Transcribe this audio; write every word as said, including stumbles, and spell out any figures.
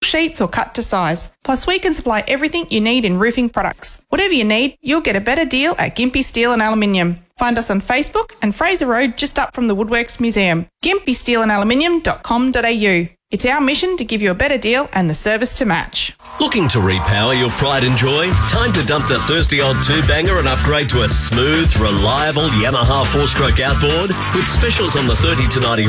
sheets or cut to size. Plus, we can supply everything you need in roofing products. Whatever you need, you'll get a better deal at Gympie Steel and Aluminium. Find us on Facebook and Fraser Road just up from the Woodworks Museum. gympie steel and aluminium dot com dot a u. It's our mission to give you a better deal and the service to match. Looking to repower your pride and joy? Time to dump the thirsty old two-banger and upgrade to a smooth, reliable Yamaha four-stroke outboard with specials on the thirty to ninety